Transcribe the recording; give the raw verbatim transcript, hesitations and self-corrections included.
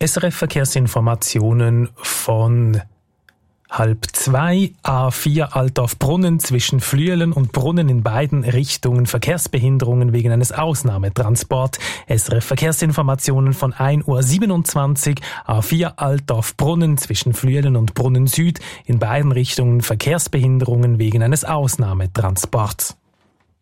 S R F Verkehrsinformationen von halb zwei, A vier Altdorf-Brunnen zwischen Flüelen und Brunnen in beiden Richtungen Verkehrsbehinderungen wegen eines Ausnahmetransport. S R F Verkehrsinformationen von ein Uhr siebenundzwanzig, A vier Altdorf-Brunnen zwischen Flüelen und Brunnen Süd in beiden Richtungen Verkehrsbehinderungen wegen eines Ausnahmetransports.